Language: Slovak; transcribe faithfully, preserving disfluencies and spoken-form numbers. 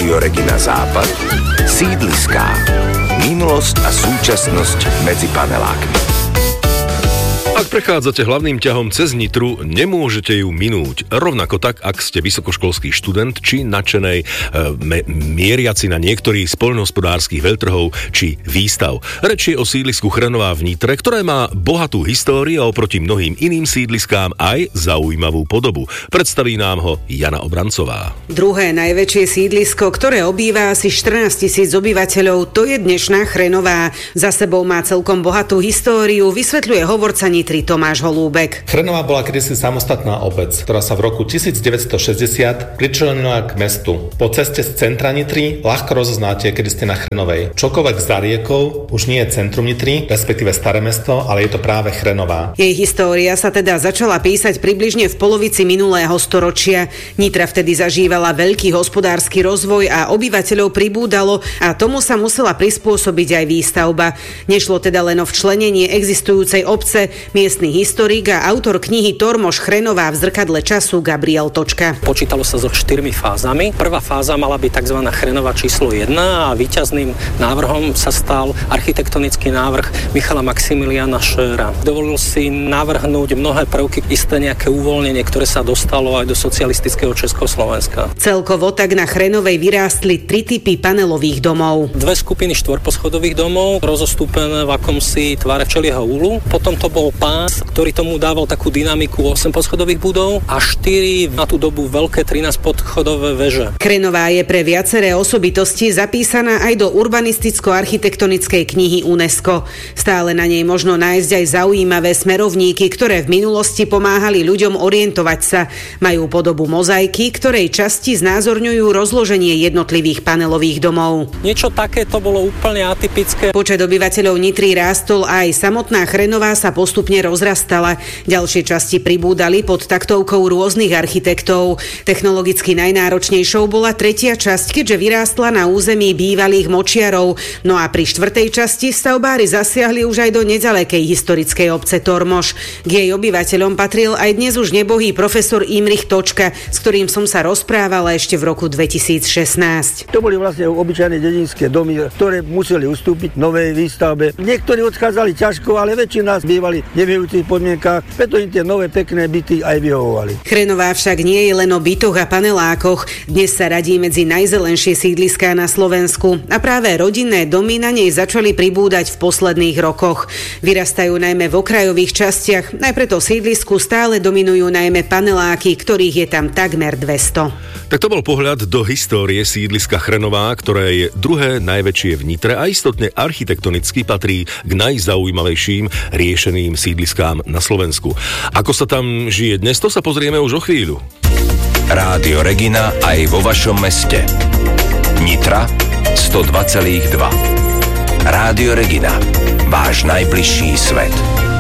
Rádio Regina Západ, sídliská. Minulosť a súčasnosť medzi panelákmi. Ak prechádzate hlavným ťahom cez Nitru, nemôžete ju minúť. Rovnako tak, ak ste vysokoškolský študent či nadšenej e, me, mieriaci na niektorých z poľnohospodárskych veľtrhov či výstav. Reč je o sídlisku Chrenová v Nitre, ktoré má bohatú históriu a oproti mnohým iným sídliskám aj zaujímavú podobu. Predstaví nám ho Jana Obrancová. Druhé najväčšie sídlisko, ktoré obýva asi štrnásť tisíc obyvateľov, to je dnešná Chrenová. Za sebou má celkom bohatú históriu, vysvetľuje hovorca Nitry Tomáš Holúbek. Chrenová bola kedysi samostatná obec, ktorá sa v roku devätnásťstošesťdesiat pričlenila k mestu. Po ceste z centra Nitry ľahko rozoznáte, kedy ste na Chrenovej. Čokoľvek za riekou už nie je centrum Nitry, respektíve staré mesto, ale je to práve Chrenová. Jej história sa teda začala písať približne v polovici minulého storočia. Nitra vtedy zažívala veľký hospodársky rozvoj a obyvateľov pribúdalo a tomu sa musela prispôsobiť aj výstavba. Nešlo teda len o včlenenie existujúcej obce. Miestny historik a autor knihy Tormoš Chrenová v zrkadle času Gabriel Točka. Počítalo sa so štyrmi fázami. Prvá fáza mala byť tzv. Chrenová číslo jedna a víťazným návrhom sa stal architektonický návrh Michala Maximiliána Schöra. Dovolil si navrhnúť mnohé prvky, isté nejaké uvoľnenie, ktoré sa dostalo aj do socialistického Československa. Celkovo tak na Chrenovej vyrástli tri typy panelových domov. Dve skupiny štvorposchodových domov, rozostúpené v akomsi tvare včelieho úlu. Potom to bol pás, ktorý tomu dával takú dynamiku osemposchodových budov a štyri na tú dobu veľké trinásťposchodové veže. Chrenová je pre viaceré osobitosti zapísaná aj do urbanisticko-architektonickej knihy UNESCO. Stále na nej možno nájsť aj zaujímavé smerovníky, ktoré v minulosti pomáhali ľuďom orientovať sa. Majú podobu mozaiky, ktorej časti znázorňujú rozloženie jednotlivých panelových domov. Niečo takéto bolo úplne atypické. Počet obyvateľov Nitry rástol a aj samotná Chrenová sa postupne rozrastala. Ďalšie časti pribúdali pod taktovkou rôznych architektov. Technologicky najnáročnejšou bola tretia časť, keďže vyrástla na území bývalých močiarov. No a pri štvrtej časti stavbári zasiahli už aj do nedalekej historickej obce Tormoš. K jej obyvateľom patril aj dnes už nebohý profesor Imrich Točka, s ktorým som sa rozprávala ešte v roku dvetisícšestnásť. To boli vlastne obyčajné dedinské domy, ktoré museli ustúpiť novej výstavbe. Niektorí odchádzali ťažko, ale väčšina bývali v nevyhujúcich podmienkach, preto im tie nové pekné byty aj vyhovovali. Chrenová však nie je len o bytoch a panelákoch. Dnes sa radí medzi najzelenšie sídliská na Slovensku a práve rodinné domy na nej začali pribúdať v posledných rokoch. Vyrastajú najmä v okrajových častiach, aj preto sídlisku stále dominujú najmä paneláky, ktorých je tam takmer dvesto. Tak to bol pohľad do histórie sídliska Chrenová, ktoré je druhé najväčšie v Nitre a istotne architektonicky patrí k najzaujímavejším riešeným sídliskám na Slovensku. Ako sa tam žije dnes, to sa pozrieme už o chvíľu. Rádio Regina aj vo vašom meste. Nitra sto dva celá dva. Rádio Regina, váš najbližší svet.